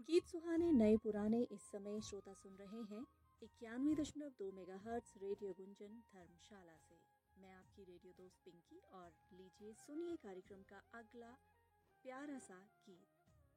गीत सुहाने नए पुराने। इस समय श्रोता सुन रहे हैं 91.2 मेगाहर्ट्ज रेडियो गुंजन धर्मशाला से। मैं आपकी रेडियो दोस्त पिंकी और लीजिए सुनिए कार्यक्रम का अगला प्यारा सा गीत।